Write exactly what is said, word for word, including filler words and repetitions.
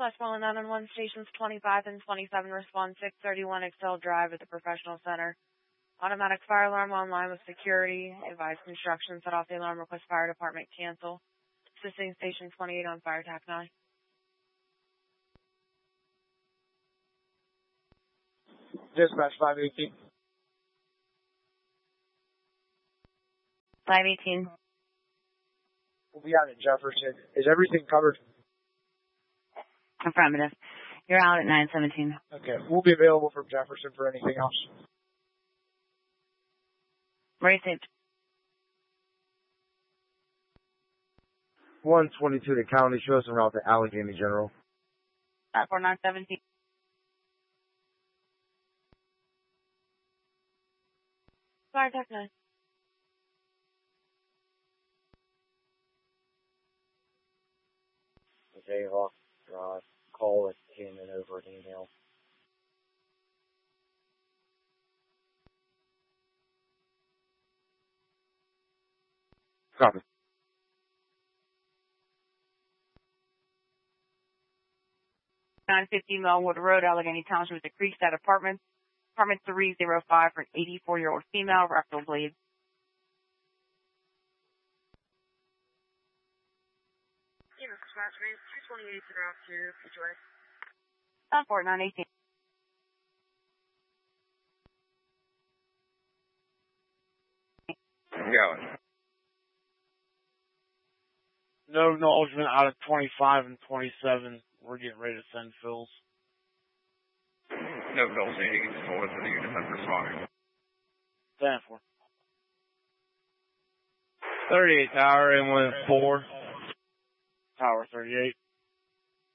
Westmoreland nine one one stations twenty-five and twenty-seven respond six thirty-one Excel Drive at the Professional Center. Automatic fire alarm online with security. Advise construction. Set off the alarm. Request fire department cancel. Assisting station twenty-eight on fire attack nine. Dispatch five eighteen. five eighteen. We'll be out at Jefferson. Is everything covered? Affirmative. You're out at nine seventeen. Okay. We'll be available from Jefferson for anything else. Received. one twenty-two to County. Show us en route to Allegheny General. At four nine seventeen. Fire attack nine. Jayhawk, uh, call it came in over an email. Copy. nine fifty Melwood Road, Allegheny Township with the Creekstead Apartments. Apartment three oh five for an eighty-four-year-old female, rectal bleed. two twenty-eight to route two, P J. On Fort nine eighteen. Going. No acknowledgement out of twenty-five and twenty-seven. We're getting ready to send fills. No bills needing to forward to the unit has responded. ten four. thirty-eight Tower, in with four. Tower thirty-eight.